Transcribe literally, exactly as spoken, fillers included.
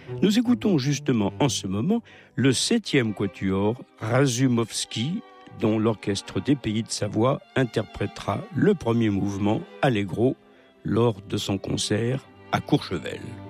Nous écoutons justement en ce moment le septième quatuor Razumovsky, dont l'Orchestre des Pays de Savoie interprétera le premier mouvement Allegro lors de son concert à Courchevel.